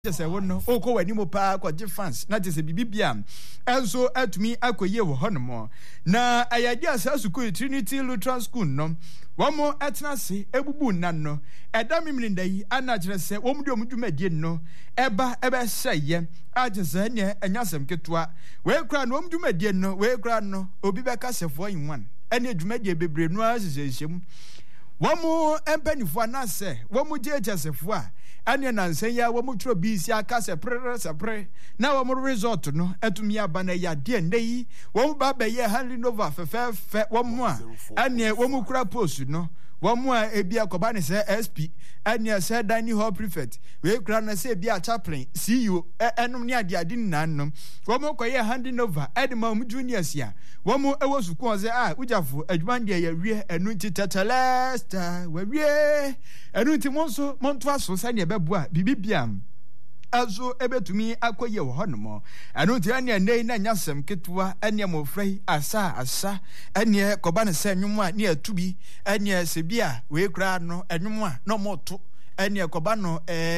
Just a one, Oko animo park or defense, not as a bibiam, and so at me, I could year honor. Na I just as good Trinity Lutheran School, no. One more at Nasi, Ebu Nano, a damn day, and I just say, Omdum to Mediano, Eba say, ye, I just say, and Yasam Ketua, where crown Om to Mediano, where grano, Obibacas of 1 and it made a baby noise. One more and penny for Nasa, one more judge as a foie. Anya na nsenya wa mutro bisi aka se pre na wa mo resort no etumi abana ya de nei wo ba be ye handing over fe wo mo a anya wo mu kura post no wo mo a ebi akoba ne se SP anya se dining hall prefect we kura na se ebi a chaplain CEO enum ne ade na nnom wo mo koye handing over edma mu juniors ya wo mo ewo suku on se ujafo adwan de ya wie enu titetelesta we wie enu ti monso monto aso sa ne bebua bibibiam azo ebetumi akoye wo honomo enu ti ane nei na nyasem ketua ene mofrei asa ene koba ne se nwum a ne atubi ene se bia we kura no enwum a no moto ene koba no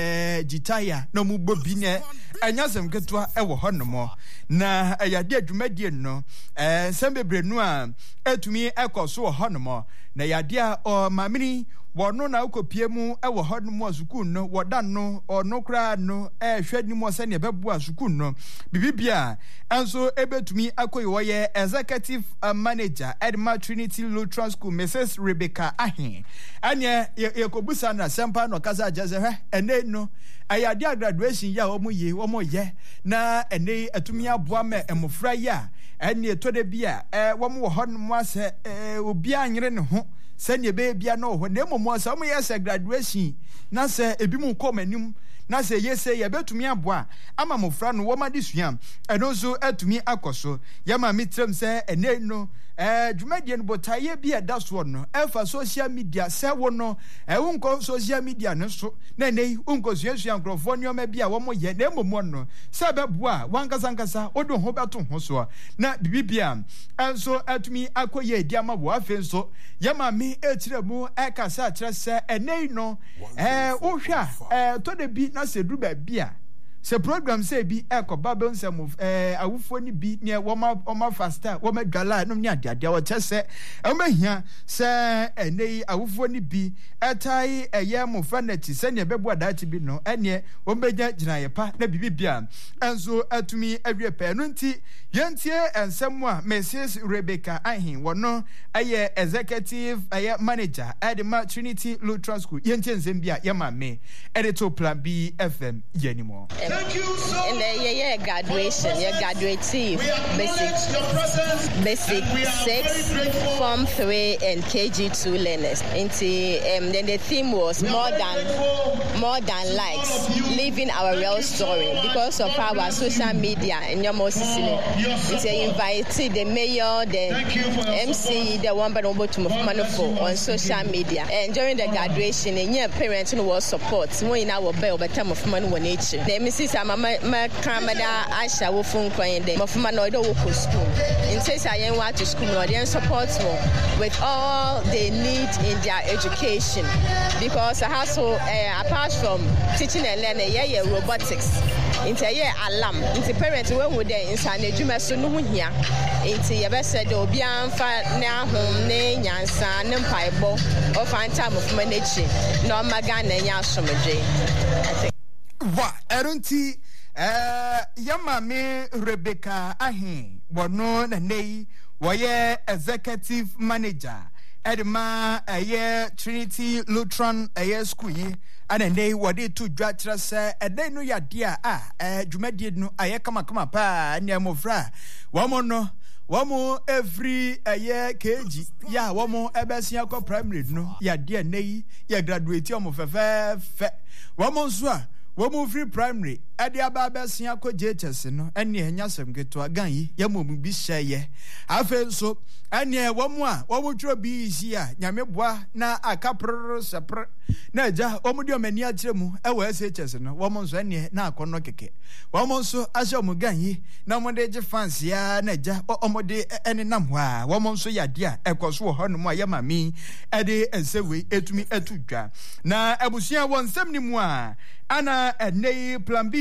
gitaya no mu bobi ne anyasem ketua ewo honomo na ayade adwumadie no sembebrenu a etumi ekoso honomo na yade a o mamini wono na ukopie mu ewo honomo asukun no wodan no ono kra no hwani mo se ne bebu asukun no bibibia enso ebetumi akoyi woye executive manager Edma Trinity Lutheran School Mrs. Rebecca Ahin anye yekobusa na sempa no kasa jeze ene no ayade graduation ya omo ye na ene atumi aboa me emofra ya ene to de bia womo honomo ase obi anyere ne ho send your baby no when them more some years graduation na say ebi mu come anim na say yes say ye betumi aboa ama mofra no wo ma disuam eno so atumi akoso ye ma mitrem say ene no dwumadie no botaye bi eda so no efa social media say wo no unko social media no so na nei unko suasua nkrofo nyoma bi a wo mo ye na emomo no say beboa wankasa odo ho beto ho so na bibibia enso atumi akoye diama bo afenso ye ma mi etiremu ekasa kire se enei no ohwa to de bi na se dru ba bia se program say bi ekoba be nsem awufo ni bi ne woma faster woma dwala no ne ade wo chese emahia se enei awufo ni bi etai eye mo fanati se ne bebu adati bi no ene wombeja ginaye pa na bibibia enso atumi awie pa no nti yentie ensem a Mrs. Rebecca Ahin wono aye executive aye manager Edma Trinity Lutheran School yentie ensem bia ye ma me editor plan B FM yenimo. Thank you so much. In the graduation, your graduative, basic 6, Form 3, and KG2 learners. Then the theme was more than likes, living our real story because of our social media and your most they invited the mayor, the MC, the one but on social media. And during the graduation, your parents was support. When in our bell, but time of money when nature. The MC my camera Aisha will phone crying them of man or school. In case I want to school or they support me with all they need in their education. Because I have so apart from teaching and learning, robotics. Into alarm. Into parents when would they inside the Juma Sunu here. Into your best said Obian fa now home ne Yansan and Piebo or find time of managing. No Magan and Yashomaje. I think. Wa erunti yama me Rebecca Ahin wono na nei woye executive manager Edma Trinity Lutheran School yi ana nei wode to dwatra se eden no yade a dwumadie no aye kama pa ne amofra womo every KG ya womo ebesia ko primary no yade nei ya graduate omo fe womo nso a womo free primary ade ababesia ko JHS no ene enya sem keto agan yi yamom bi hyeye afa nso ene womu a wotro bi isi a nyame boa na akapro sepre na ja omudi omani atremu ewa SHS no womu nso ene na akono keke womu nso asha omugan yi na omode je fans ya na ja omode ene nam ho a womu nso yade a ekoso ho no mo ayamami ede ensewe etumi etudwa na abusua wonsem ni mu a ana ene plan B